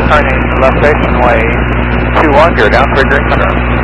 turning left station way 21, you're down, triggering turn.